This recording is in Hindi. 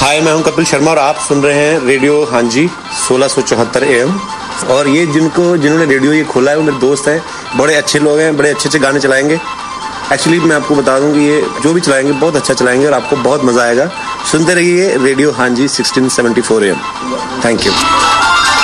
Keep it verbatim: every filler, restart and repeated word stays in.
हाय, मैं हूं कपिल शर्मा और आप सुन रहे हैं रेडियो हाँ जी सोलह सौ चौहत्तर एएम। और ये जिनको जिन्होंने रेडियो ये खोला है वो मेरे दोस्त हैं, बड़े अच्छे लोग हैं, बड़े अच्छे अच्छे गाने चलाएंगे। एक्चुअली मैं आपको बता दूं कि ये जो भी चलाएंगे बहुत अच्छा चलाएंगे और आपको बहुत मजा आएगा। सुनते रहिए रेडियो हाँ जी सोलह सौ चौहत्तर एएम। Thank you.